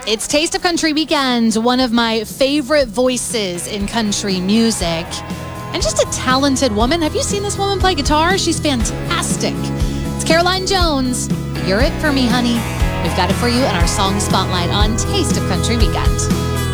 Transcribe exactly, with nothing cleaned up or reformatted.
It's Taste of Country Weekend, one of my favorite voices in country music. And just a talented woman. Have you seen this woman play guitar? She's fantastic. It's Caroline Jones. You're it for me, honey. We've got it for you in our song spotlight on Taste of Country Weekend.